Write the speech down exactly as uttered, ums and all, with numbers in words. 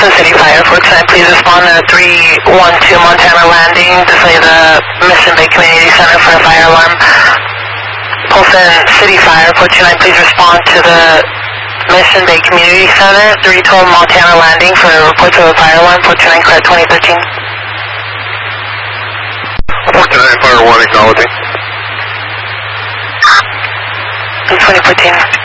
Polson City Fire, four two nine, please respond to three one two Montana Landing, display the Mission Bay Community Center for a fire alarm. Polson City Fire, four two nine, please respond to the Mission Bay Community Center, three twelve Montana Landing for a report of a fire alarm, four two nine, clear twenty thirteen. four two nine, fire one, acknowledging. twenty fourteen.